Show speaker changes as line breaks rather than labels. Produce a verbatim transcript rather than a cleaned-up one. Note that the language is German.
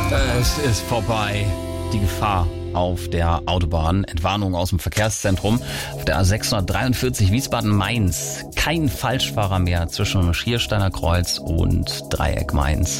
Es ist vorbei. Die Gefahr auf der Autobahn. Entwarnung aus dem Verkehrszentrum. Auf der A sechshundertdreiundvierzig Wiesbaden-Mainz. Kein Falschfahrer mehr zwischen Schiersteiner Kreuz und Dreieck Mainz.